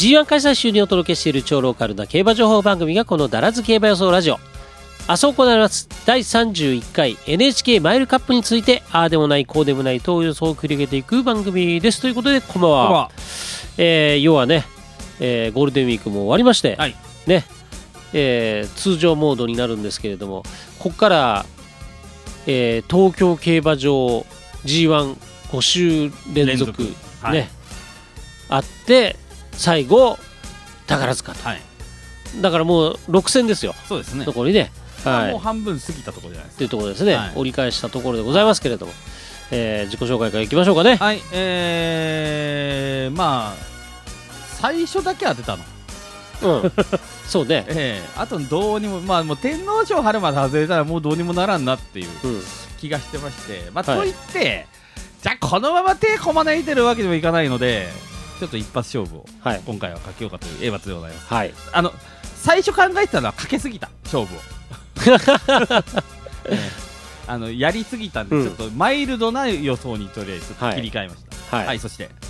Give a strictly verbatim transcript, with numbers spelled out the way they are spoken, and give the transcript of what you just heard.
ジーワン 開催週にお届けしている超ローカルな競馬情報番組がこのダラズ競馬予想ラジオ。明日行われますだいさんじゅういっかい エヌエイチケー マイルカップについてああでもないこうでもないと予想を繰り上げていく番組です。ということでこんばんは。こんばんは。えー、要はね、えー、ゴールデンウィークも終わりまして、はい、ね、えー、通常モードになるんですけれども、ここから、えー、東京競馬場 ジーワンご 週連続ね、はい、あって最後宝塚と、はい、だからもうろく戦ですよ。そうですね。残りね、はい、もう半分過ぎたところじゃないですかというところですね、はい、折り返したところでございますけれども、えー、自己紹介からいきましょうかね。 はい、えー、まあ最初だけ当てたの。 うんそうね、 えー、あとどうにも、まあもう天皇賞春まで外れたらもうどうにもならんなっていう気がしてまして、うん、まあといって、はい、じゃあこのまま手こまねいてるわけにもいかないので、ちょっと一発勝負を今回はかけようかという A 罰でございます、はい、あの最初考えてたのはかけすぎた勝負を、えー、あのやりすぎたんで、うん、ちょっとマイルドな予想にとりあえず切り替えました、はいはい、そして